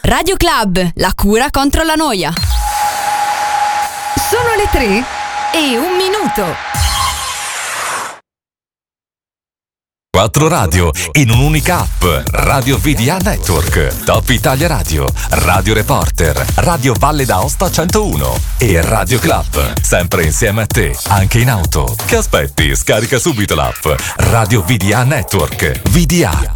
Radio Club, la cura contro la noia. Sono le 3:01. 4 radio in un'unica app. Radio VDA Network, Top Italia Radio, Radio Reporter, Radio Valle d'Aosta 101 e Radio Club. Sempre insieme a te, anche in auto. Che aspetti? Scarica subito l'app Radio VDA Network. VDA.